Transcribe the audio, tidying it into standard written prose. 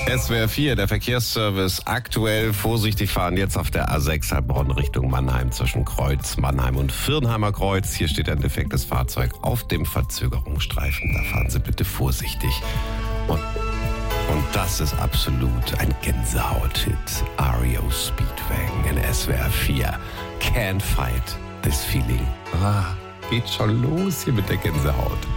SWR 4, der Verkehrsservice. Aktuell vorsichtig fahren jetzt auf der A6 Heilbronn Richtung Mannheim zwischen Kreuz, Mannheim und Firnheimer Kreuz. Hier steht ein defektes Fahrzeug auf dem Verzögerungsstreifen. Da fahren Sie bitte vorsichtig. Und das ist absolut ein Gänsehaut-Hit. REO Speedwagon in SWR 4. Can't fight this feeling. Geht schon los hier mit der Gänsehaut.